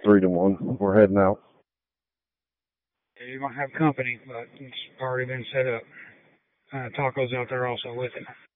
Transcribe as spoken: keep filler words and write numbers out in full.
three to one. We're heading out. You're going to have company, but it's already been set up. Uh, Taco's out there also with it.